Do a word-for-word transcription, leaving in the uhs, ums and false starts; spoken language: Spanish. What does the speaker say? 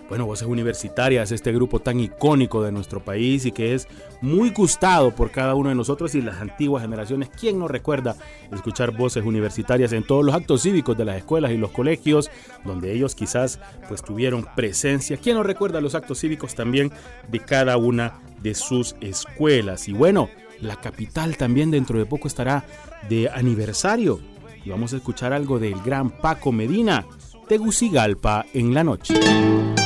Bueno, Voces Universitarias, este grupo tan icónico de nuestro país y que es muy gustado por cada uno de nosotros y las antiguas generaciones. ¿Quién no recuerda escuchar Voces Universitarias en todos los actos cívicos de las escuelas y los colegios, donde ellos quizás pues tuvieron presencia? ¿Quién no recuerda los actos cívicos también de cada una de sus escuelas? Y bueno, la capital también dentro de poco estará de aniversario y vamos a escuchar algo del gran Paco Medina, Tegucigalpa en la noche.